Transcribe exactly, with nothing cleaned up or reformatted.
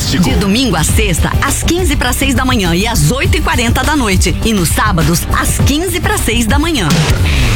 Fantástico. De domingo a sexta, às quinze para seis da manhã e às oito e quarenta da noite. E nos sábados, às quinze para seis da manhã.